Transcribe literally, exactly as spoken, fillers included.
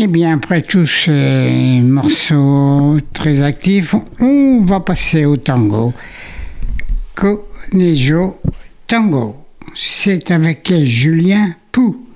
Et bien, après tous ces morceaux très actifs, on va passer au tango. Conejo Tango. C'est avec Julien Pou.